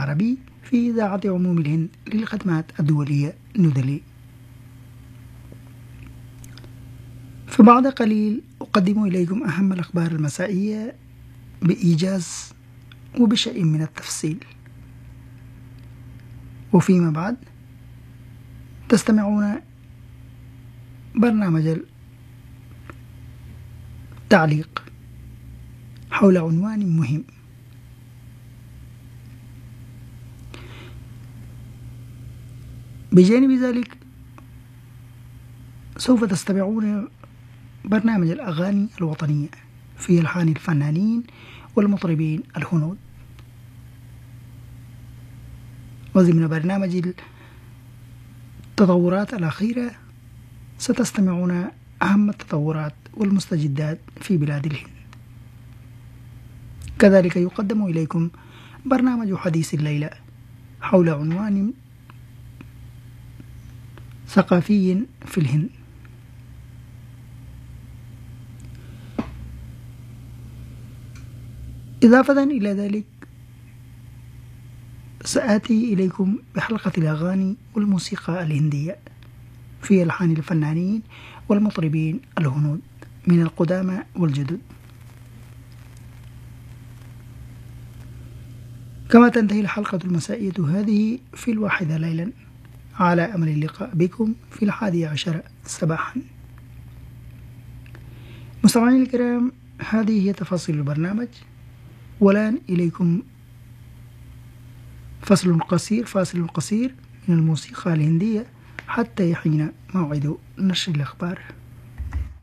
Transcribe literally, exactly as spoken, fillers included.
العربي في إذاعة عموم الهند للخدمات الدولية نيودلهي. في بعد قليل أقدم إليكم أهم الأخبار المسائية بإيجاز وبشيء من التفصيل، وفيما بعد تستمعون برنامج التعليق حول عنوان مهم. بجانب ذلك سوف تستمعون برنامج الأغاني الوطنية في ألحان الفنانين والمطربين الهنود، وضمن برنامج التطورات الأخيرة ستستمعون أهم التطورات والمستجدات في بلاد الهند. كذلك يقدم إليكم برنامج حديث الليلة حول عنوان ثقافي في الهند. إضافة إلى ذلك سآتي إليكم بحلقة الأغاني والموسيقى الهندية في ألحان الفنانين والمطربين الهنود من القدامى والجدد. كما تنتهي الحلقة المسائية هذه في الواحدة ليلا، على أمل اللقاء بكم في الحادية عشر صباحا. مستمعيني الكرام، هذه هي تفاصيل البرنامج، والآن إليكم فصل قصير فاصل قصير من الموسيقى الهندية حتى يحين موعد نشر الأخبار.